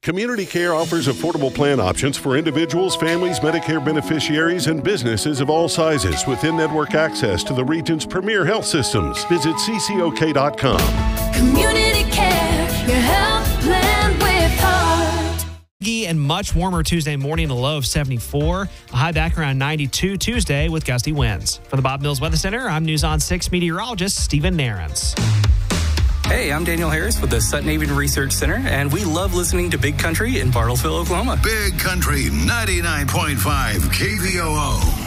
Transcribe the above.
Community Care offers affordable plan options for individuals, families, Medicare beneficiaries, and businesses of all sizes with in-network access to the region's premier health systems. Visit ccok.com. Community Care, your health plan with heart. And much warmer Tuesday morning, a low of 74. A high back around 92 Tuesday with gusty winds. For the Bob Mills Weather Center, I'm News on 6 meteorologist Stephen Nairns. Hey, I'm Daniel Harris with the Sutton Haven Research Center, and we love listening to Big Country in Bartlesville, Oklahoma. Big Country 99.5 KVOO.